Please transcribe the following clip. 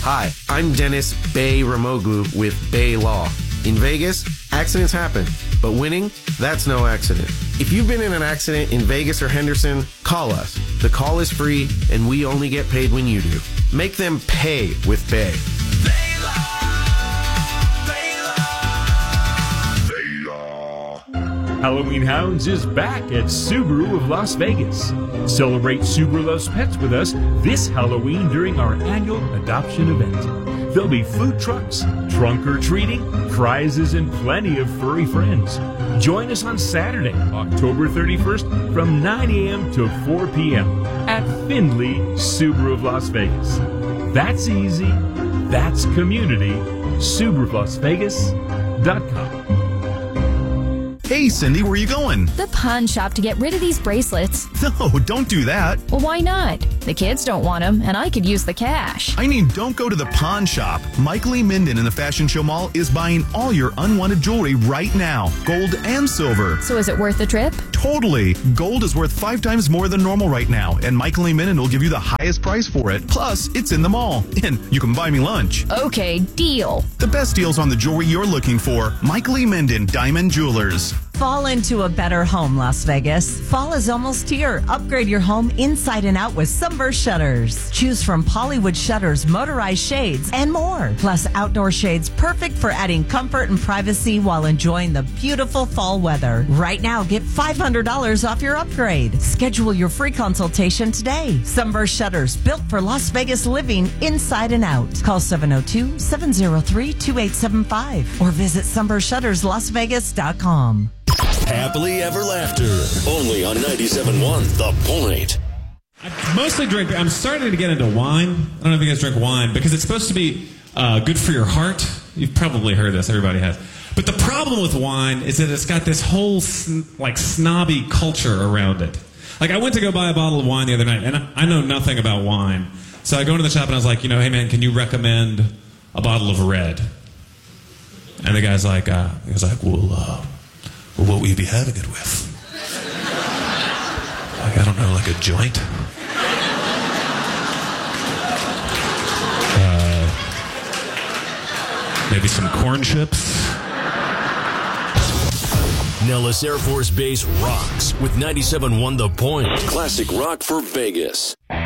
Hi, I'm Dennis Bay Ramoglu with Bay Law. In Vegas, accidents happen, but winning, that's no accident. If you've been in an accident in Vegas or Henderson, call us. The call is free, and we only get paid when you do. Make them pay with Bay. Halloween Hounds is back at Subaru of Las Vegas. Celebrate Subaru Loves Pets with us this Halloween during our annual adoption event. There'll be food trucks, trunk or treating, prizes, and plenty of furry friends. Join us on Saturday, October 31st from 9 a.m. to 4 p.m. at Findlay Subaru of Las Vegas. That's easy. That's community. SubaruofLasVegas.com. Hey, Cindy, where are you going? The pawn shop to get rid of these bracelets. No, don't do that. Well, why not? The kids don't want them, and I could use the cash. I mean, don't go to the pawn shop. Michael E. Minden in the Fashion Show Mall is buying all your unwanted jewelry right now, gold and silver. So is it worth the trip? Totally. Gold is worth 5 times more than normal right now, and Michael E. Minden will give you the highest price for it. Plus, it's in the mall, and you can buy me lunch. Okay, deal. The best deals on the jewelry you're looking for. Michael E. Minden, Diamond Jewelers. Fall into a better home, Las Vegas. Fall is almost here. Upgrade your home inside and out with Sunburst Shutters. Choose from Polywood shutters, motorized shades, and more. Plus outdoor shades perfect for adding comfort and privacy while enjoying the beautiful fall weather. Right now, get $500 off your upgrade. Schedule your free consultation today. Sunburst Shutters, built for Las Vegas living inside and out. Call 702-703-2875 or visit sunburstshutterslasvegas.com. Happily Ever Laughter, only on 97.1 The Point. I mostly drink. I'm starting to get into wine. I don't know if you guys drink wine because it's supposed to be good for your heart. You've probably heard this. Everybody has. But the problem with wine is that it's got this whole snobby culture around it. Like, I went to go buy a bottle of wine the other night, and I know nothing about wine. So I go into the shop and I was like, hey man, can you recommend a bottle of red? And the guy's like, well, what will you be having it with? Like, I don't know, like a joint? Maybe some corn chips? Nellis Air Force Base rocks with 97.1 The Point. Classic rock for Vegas.